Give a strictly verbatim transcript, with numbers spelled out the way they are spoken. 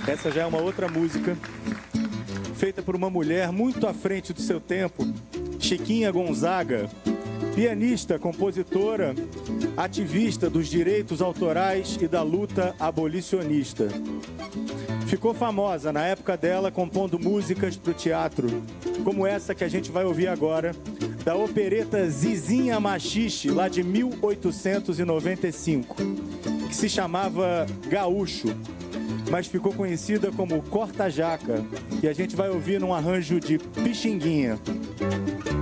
Essa já é uma outra música, feita por uma mulher muito à frente do seu tempo, Chiquinha Gonzaga, pianista, compositora, ativista dos direitos autorais e da luta abolicionista. Ficou famosa na época dela compondo músicas para o teatro, como essa que a gente vai ouvir agora, da opereta Zizinha Machixe, lá de mil oitocentos e noventa e cinco, que se chamava Gaúcho, mas ficou conhecida como Corta Jaca, e a gente vai ouvir num arranjo de Pixinguinha.